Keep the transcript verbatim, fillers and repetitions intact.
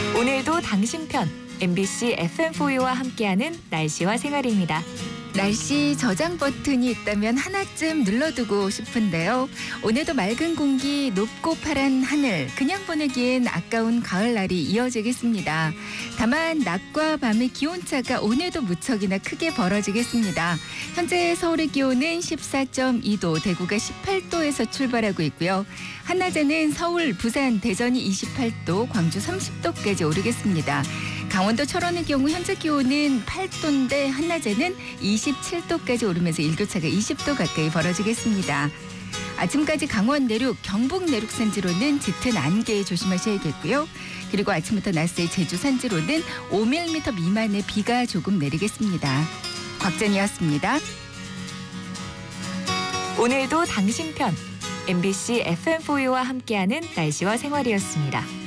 오늘도 당신 편 엠비씨 에프엠포유와 함께하는 날씨와 생활입니다. 날씨 저장 버튼이 있다면 하나쯤 눌러두고 싶은데요. 오늘도 맑은 공기, 높고 파란 하늘, 그냥 보내기엔 아까운 가을날이 이어지겠습니다. 다만 낮과 밤의 기온차가 오늘도 무척이나 크게 벌어지겠습니다. 현재 서울의 기온은 십사 점 이 도, 대구가 십팔 도에서 출발하고 있고요. 한낮에는 서울, 부산, 대전이 이십팔 도, 광주 삼십 도까지 오르겠습니다. 강원도 철원의 경우 현재 기온은 팔 도인데 한낮에는 이십칠 도까지 오르면서 일교차가 이십 도 가까이 벌어지겠습니다. 아침까지 강원 내륙, 경북 내륙 산지로는 짙은 안개 조심하셔야겠고요. 그리고 아침부터 낮새 제주 산지로는 오 밀리미터 미만의 비가 조금 내리겠습니다. 곽전이었습니다. 오늘도 당신 편 엠비씨 에프엠포유와 함께하는 날씨와 생활이었습니다.